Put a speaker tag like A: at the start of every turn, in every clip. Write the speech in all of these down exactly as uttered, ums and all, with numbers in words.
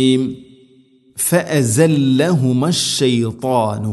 A: فأزلهما الشيطان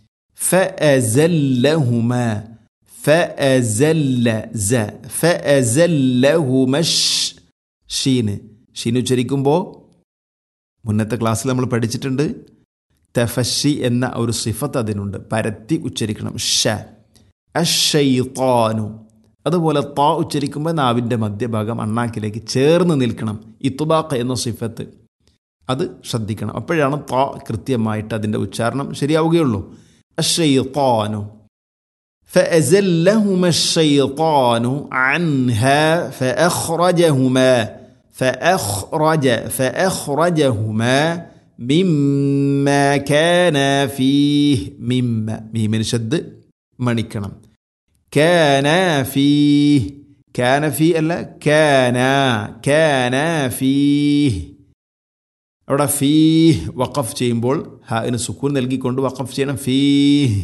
A: فأزلهما فأزل ز فأزلهما ഷീന് ഷീന് ഉച്ചരിക്കുമ്പോൾ മുന്നത്തെ ക്ലാസ്സിൽ നമ്മൾ പഠിച്ചിട്ടുണ്ട് തഫഷി എന്ന ഒരു സിഫത്ത് അതിനുണ്ട്, പരത്തി ഉച്ചരിക്കണം. ഷ അശ്ശൈത്താനു. അതുപോലെ ത ഉച്ചരിക്കുമ്പോൾ നാവിൻ്റെ മധ്യഭാഗം അണ്ണാക്കിലേക്ക് ചേർന്ന് നിൽക്കണം. ഇത്ബാഖ് എന്ന സിഫത്ത് അത് ശ്രദ്ധിക്കണം. അപ്പോഴാണ് ത കൃത്യമായിട്ട് അതിൻ്റെ ഉച്ചാരണം ശരിയാവുകയുള്ളൂ. അശ്ശൈത്താനു فأزلهما الشيطان عنها فأخرجهما فأخرج فأخرجهما مما كان فيه مما ميم شد മണിക്കണം. كان فيه كان فيه അല്ല كان كان فيه. അവിടെ ഫീഹ് വഖഫ് ചെയ്യുമ്പോൾ ഹാഇന് സുക്കൂൻ നൽകിക്കൊണ്ട് വഖഫ് ചെയ്യണം. ഫീഹ്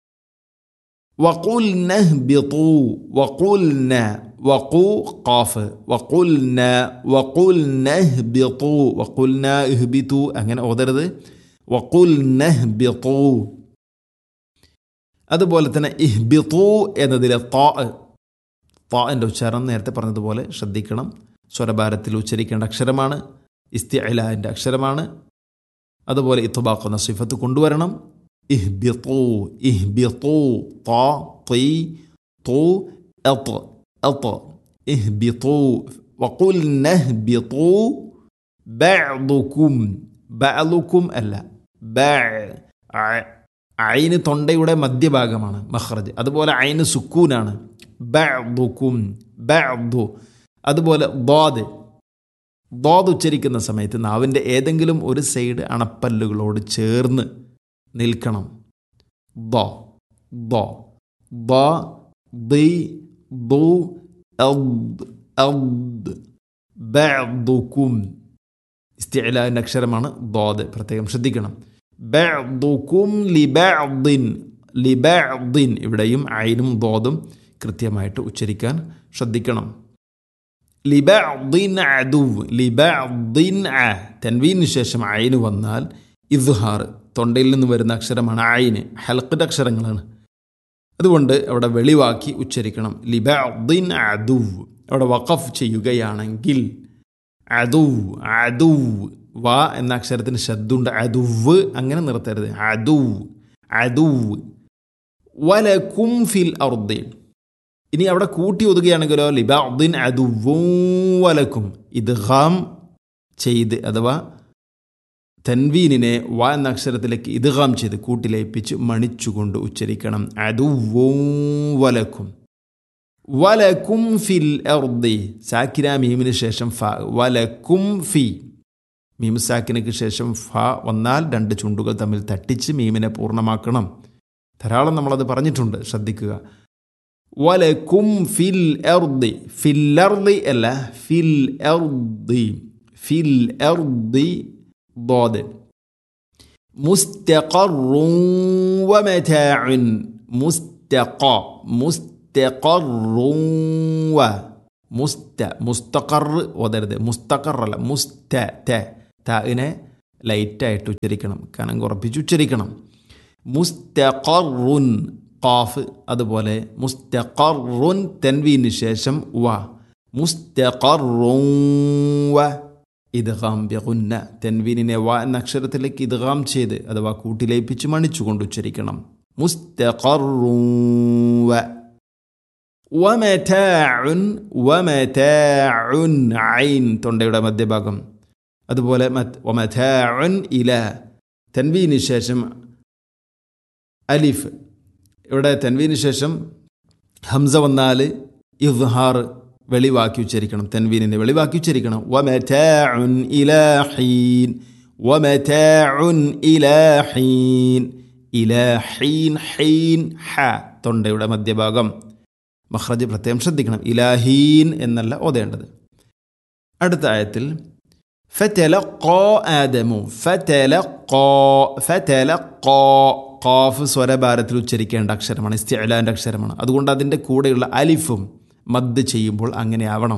A: وقلنا اهبطوا وقلنا وقو قاف وقلنا وقلنا اهبطوا وقلنا اهبطوا അങ്ങനെ ഓതരുത്. وقلنا اهبطوا. അതുപോലെ തന്നെ ഇഹ്ബിതു എന്നതിലെ താ താഇൻ്റെ ഉച്ചാരണം നേരത്തെ പറഞ്ഞതുപോലെ ശ്രദ്ധിക്കണം. സ്വരഭാരത്തിൽ ഉച്ചരിക്കേണ്ട അക്ഷരമാണ്, ഇസ്തിഅലാൻ്റെ അക്ഷരമാണ്. അതുപോലെ ഇത്ബാഖ് എന്ന സിഫത്ത് കൊണ്ടുവരണം. ഇഹ്ബിതു ഇഹ്ബിതു താ തി തു അത് അത് ഇഹ്ബിതു വഖുൽന ഇഹ്ബിതു ബഅദുകും ബഅദുകും അല്ല ബഅ ഐന് തൊണ്ടയുടെ മധ്യഭാഗമാണ് മഖ്റജ്. അതുപോലെ ഐന് സുക്കൂനാണ്. ബഅദുകും ബഅദു. അതുപോലെ ളാദ് ളാദ് ഉച്ചരിക്കുന്ന സമയത്ത് നാവിൻ്റെ ഏതെങ്കിലും ഒരു സൈഡ് അണപ്പല്ലുകളോട് ചേർന്ന് നിൽക്കണം. ദ ദ ദ ദി ദു അദ് അദ് ബഅദുകും. ഇസ്തിഅലാൻ്റെ അക്ഷരമാണ് ളാദ്, പ്രത്യേകം ശ്രദ്ധിക്കണം. ബഅദുകും ലിബഅദിൻ ലിബഅദിൻ. ഇവിടെയും ഐനും ളാദും കൃത്യമായിട്ട് ഉച്ചരിക്കാൻ ശ്രദ്ധിക്കണം. ലിബഅദിൻ അദു ലിബഅദിൻ അ. തൻവീനു ശേഷം ഐന് വന്നാൽ ഇദ്ഹാർ, തൊണ്ടയിൽ നിന്ന് വരുന്ന അക്ഷരമാണ് ഐന്, ഹൽഖിൻ്റെ അക്ഷരങ്ങളാണ്. അതുകൊണ്ട് അവിടെ വെളിവാക്കി ഉച്ചരിക്കണം. ലിബഅദിൻ അദു. അവിടെ വഖഫ് ചെയ്യുകയാണെങ്കിൽ അദു അദു വ എന്ന അക്ഷരത്തിന് ശബ്ദമുണ്ട്. അദുവ് അങ്ങനെ നിർത്തരുത്. അദു അദു. വലകും ഫിൽ അർദി. ഇനി അവിടെ കൂട്ടി ഒതുകയാണെങ്കിലോ ലിബഅദിൻ അദുവ്വും വലക്കും. ഇദ്ഗാം ചെയ്ത് അഥവാ തൻവീനിനെ വ എന്ന അക്ഷരത്തിലേക്ക് ഇദ്ഗാം ചെയ്ത് കൂട്ടിലേപ്പിച്ച് മണിച്ചുകൊണ്ട് ഉച്ചരിക്കണം. അദുവ്വും വലക്കും. വലക്കും ഫിൽ അർദി. സാക്കിന മീമിന് ശേഷം ഫ. വലക്കും ഫി. മീം സാക്കിനക്ക് ശേഷം ഫ വന്നാൽ രണ്ട് ചുണ്ടുകൾ തമ്മിൽ തട്ടിച്ച് മീമിനെ പൂർണ്ണമാക്കണം. ധാരാളം നമ്മളത് പറഞ്ഞിട്ടുണ്ട്, ശ്രദ്ധിക്കുക. വലക്കും ഫിൽ അർദി. ഫിൽ അർദി അല്ല ഫിൽ അർദി. ഫിൽ അർദി ضاد. مستقر ومتاع. مستقى مستقر و مست مستقر ودرد مستقر അല്ല മുസ്ത ത താഇനെ ലൈറ്റായിട്ട് ഉച്ചരിക്കണം, കനം കുറപ്പിച്ച് ഉച്ചരിക്കണം. മുസ്തഖറുൻ ഖാഫ്. അതുപോലെ മുസ്തഖറുൻ തൻവീന് ശേഷം വ. മുസ്തഖറുൻ വ. ഇദ്ഗാം ബിഗുന്ന. തൻവീനിനെ വ എന്ന അക്ഷരത്തിലേക്ക് ഇദ്ഗാം ചെയ്ത് അഥവാ കൂട്ടിലേപ്പിച്ച് മണിച്ചുകൊണ്ട് ഉച്ചരിക്കണം. മുസ്തഖറുൻ വ. വമതാഉൻ വമതാഉൻ ഐൻ തൊണ്ടയുടെ മധ്യഭാഗം. അതുപോലെ വമതാഉൻ ഇല. തൻവീന് ശേഷം അലിഫ്. ഇവിടെ തൻവീന് ശേഷം ഹംസ വന്നാൽ ഇദ്ഹാർ വെളിവാക്കി ഉച്ചരിക്കണം. തൻവീനിനെ വെളിവാക്കി ഉച്ചരിക്കണം. വമതാഉൻ ഇലാ ഹീൻ. വമതാഉൻ ഇലാ ഹീൻ. ഇലാ ഹീൻ. ഹീൻ ഹ തൊണ്ടയുടെ മധ്യഭാഗം. മഖ്റജ് പ്രത്യേകം ശ്രദ്ധിക്കണം. ഇലാഹീൻ എന്നല്ല ഓതേണ്ടത്. അടുത്ത ആയത്തിൽ ഫതലഖാ ആദമു. ഫതലഖാ ഫതലഖാ. ഖാഫ് സ്വരഭാരത്തിൽ ഉച്ചരിക്കേണ്ട അക്ഷരമാണ്, ഇസ്തിഅലാൻ്റെ അക്ഷരമാണ്. അതുകൊണ്ട് അതിൻ്റെ കൂടെയുള്ള അലിഫും മദ് ചെയ്യുമ്പോൾ അങ്ങനെ ആവണം.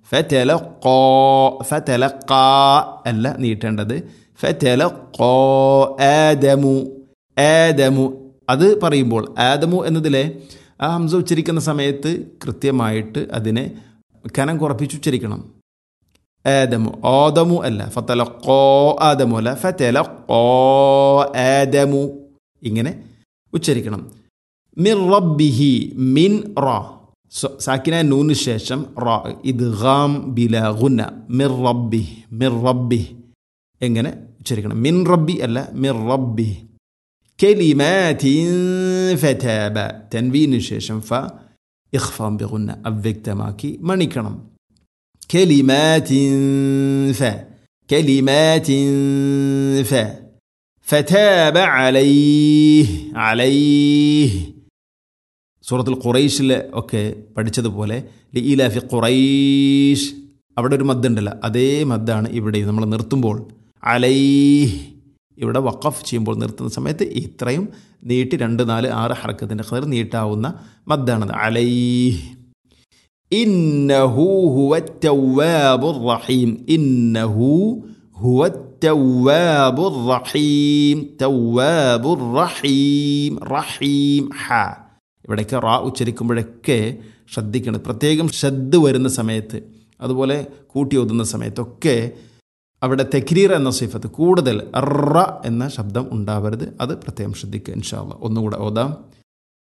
A: ഫതലഖാ ഫതലഖാ അല്ല നീട്ടേണ്ടത്. ഫതലഖാ ആദമു ആദമു അത് പറയുമ്പോൾ ആദമു എന്നതിലെ ആ ഹംസ ഉച്ചരിക്കുന്ന സമയത്ത് കൃത്യമായിട്ട് അതിനെ കനം കുറപ്പിച്ച് ഉച്ചരിക്കണം. ആദമു ആദമു അല്ല, ഫതലഖാ ആദമു അല്ല, ഫതലഖാ ആദമു ഇങ്ങനെ ഉച്ചരിക്കണം. മിർ റബ്ബിഹി മിൻ റ സാക്കിന നൂന് ശേഷം റ ഇദ്ഗാം ബിലാ ഗുന്ന. മിർ റബ്ബി മിർ റബ്ബി എങ്ങനെ ഉച്ചരിക്കണം? മിൻ റബ്ബി അല്ല, മിർ റബ്ബി. കലിമാതിൻ ഫതാബ തൻവീന് ശേഷം ഫ ഇഖ്ഫാം ബിഗുന്ന അവ്യക്തമാക്കി മണിക്കണം. കലിമാതിൻ ഫ കലിമാതിൻ ഫ ഫതാബ അലൈഹി അലൈഹി. സൂറത്തുൽ ഖുറൈശിൽ ഒക്കെ പഠിച്ചതുപോലെ ലിഇലാഫി ഖുറൈശ് അവിടെ ഒരു മദ്ദുണ്ടല്ലോ, അതേ മദ്ദാണ് ഇവിടെ നമ്മൾ നിർത്തുമ്പോൾ. അലൈഹി ഇവിടെ വഖഫ് ചെയ്യുമ്പോൾ നിർത്തുന്ന സമയത്ത് ഇത്രയും നീട്ടി രണ്ട് നാല് ആറ് ഹർക്കത്തിൻ്റെ ഖദർ നീട്ടാവുന്ന മദ്ദാണത്. അലൈഹി. ഇന്നഹു ഹുവത് തവ്വാബുർ റഹീം. ഇന്നഹു ഹുവത് തവ്വാബുർ റഹീം. തവ്വാബുർ റഹീം. റഹീം ഹ ഇവിടേക്ക് റാ ഉച്ചരിക്കുമ്പോഴൊക്കെ ശ്രദ്ധിക്കണം. പ്രത്യേകം ശ്രദ്ധ വരുന്ന സമയത്ത് അതുപോലെ കൂട്ടി ഓതുന്ന സമയത്തൊക്കെ അവിടെ തക്രീർ എന്ന സിഫത്ത് കൂടുതൽ റ എന്ന ശബ്ദം ഉണ്ടാവരുത്. അത് പ്രത്യേകം ശ്രദ്ധിക്കുക. ഇൻഷാ അല്ലാഹ് ഒന്നുകൂടെ ഓതാം.